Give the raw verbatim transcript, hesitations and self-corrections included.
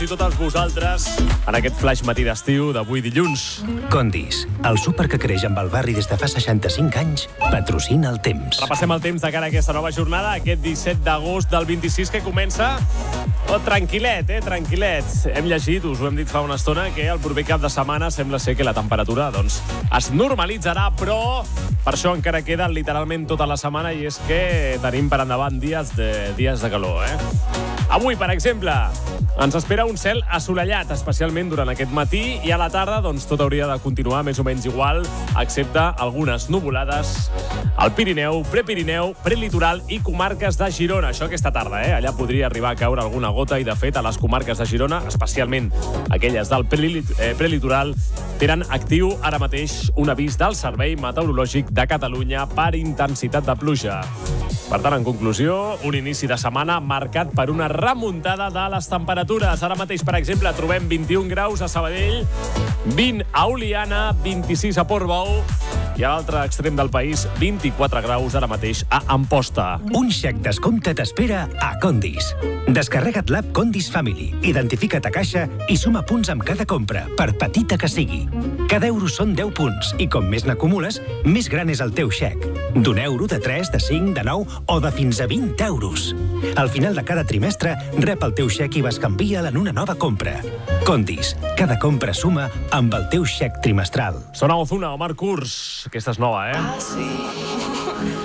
I totes vosaltres en aquest flash matí d'estiu d'avui dilluns. Condis, el súper que creix amb el barri des de fa seixanta-cinc anys, patrocina el temps. Repassem el temps de cara a aquesta nova jornada, aquest disset d'agost del vint-i-sis que comença. Oh, tranquil·let, eh, tranquil·let. Hem llegit, us ho hem dit fa una estona, que el proper cap de setmana sembla ser que la temperatura doncs, es normalitzarà, però per això encara queda literalment tota la setmana i és que tenim per endavant dies de, dies de calor. Eh? Avui, per exemple, ens espera un cel assolellat, especialment durant aquest matí, i a la tarda doncs, tot hauria de continuar més o menys igual, excepte algunes nuvolades al Pirineu, Prepirineu, Prelitoral i comarques de Girona. Això aquesta tarda, eh? Allà podria arribar a caure alguna gota i, de fet, a les comarques de Girona, especialment aquelles del Prelitoral, tenen actiu ara mateix un avís del Servei Meteorològic de Catalunya per intensitat de pluja. Per tant, en conclusió, un inici de setmana marcat per una remuntada de les temperatures. Ara mateix, per exemple, trobem vint-i-un graus a Sabadell, vint a Oliana, vint-i-sis a Portbou i a l'altre extrem del país, vint-i-quatre graus ara mateix a Amposta. Un xec descompte t'espera a Condis. Descarrega't l'app Condis Family, identifica't a caixa i suma punts amb cada compra, per petita que sigui. Cada euro són deu punts i com més n'acumules, més gran és el teu xec. D'un euro, de tres, de cinc, de nou o de fins a vint euros. Al final de cada trimestre, rep el teu xec i bescanvia'l en una nova compra. Condis, cada compra suma amb el teu xec trimestral. Sona Ozuna, Omar Kurz. Aquesta és nova, eh?